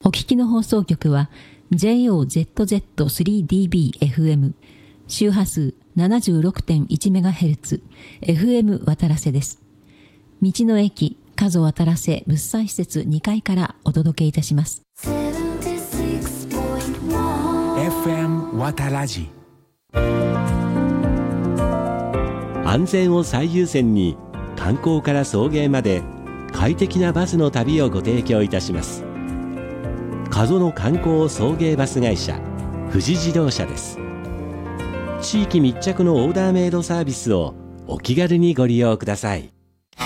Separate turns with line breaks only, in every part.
お聞きの放送局は JOZZ3dBFM 周波数 76.1MHz FM 渡良瀬です。道の駅加須渡良瀬物産施設2階からお届けいたします。
FM 渡良瀬。
安全を最優先に観光から送迎まで快適なバスの旅をご提供いたします。加須の観光送迎バス会社富士自動車です。地域密着のオーダーメイドサービスをお気軽にご利用ください。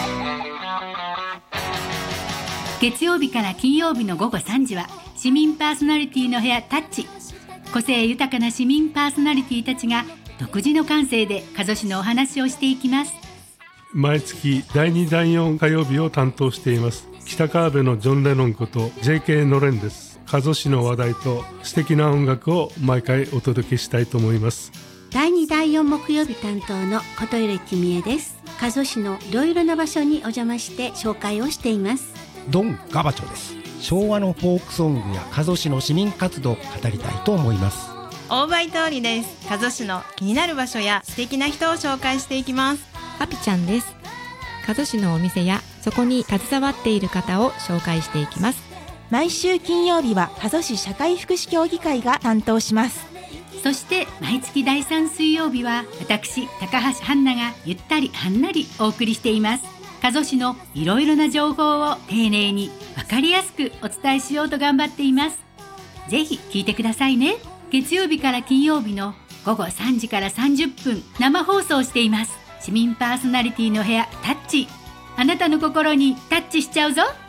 月曜日から金曜日の午後3時は市民パーソナリティの部屋タッチ。個性豊かな市民パーソナリティたちが独自の感性で加須市のお話をしていきます。
毎月第2第4火曜日を担当しています北川辺のジョン・レノンこと JK のれんです。加須市の話題と素敵な音楽を毎回お届けしたいと思います。
第2第4木曜日担当の琴入君江です。加須市のいろいろな場所にお邪魔して紹介をしています。
ドン・ガバチョです。昭和のフォークソングや加須市の市民活動を語りたいと思います。
大場通りです。加須市の気になる場所や素敵な人を紹介していきます。
パピちゃんです。加須市のお店やそこに携わっている方を紹介していきます。
毎週金曜日は加須市社会福祉協議会が担当します。
そして毎月第3水曜日は私高橋はんながゆったりはんなりお送りしています。加須市のいろいろな情報を丁寧に分かりやすくお伝えしようと頑張っています。ぜひ聞いてくださいね。月曜日から金曜日の午後3時から30分生放送しています。市民パーソナリティの部屋タッチ。あなたの心にタッチしちゃうぞ。